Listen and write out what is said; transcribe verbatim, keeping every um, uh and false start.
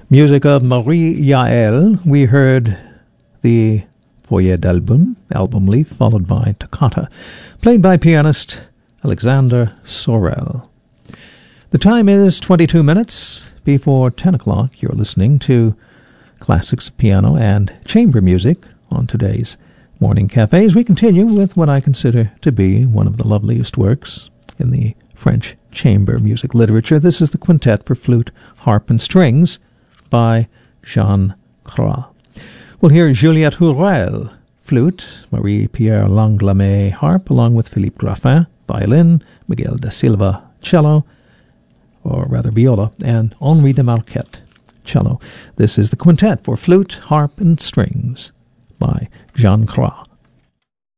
Music of Marie Yael. We heard the Foyer d'Album, album leaf, followed by Toccata, played by pianist Alexander Sorel. The time is twenty-two minutes before ten o'clock. You're listening to classics of piano and chamber music on today's Morning Cafe, as we continue with what I consider to be one of the loveliest works in the French chamber music literature. This is the Quintet for Flute, Harp, and Strings by Jean Cras. We'll hear Juliette Hurel, flute, Marie-Pierre Langlamet, harp, along with Philippe Graffin, violin, Miguel da Silva, cello, or rather viola, and Henri de Marquette, cello. This is the Quintet for Flute, Harp, and Strings by Jean Cras.